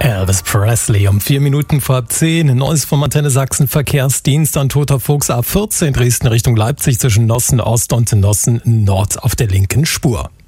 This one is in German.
Elvis Presley um 4 Minuten vor halb 10. Neues vom Antenne Sachsen Verkehrsdienst an Toter Fuchs A14 Dresden Richtung Leipzig zwischen Nossen Ost und Nossen Nord auf der linken Spur.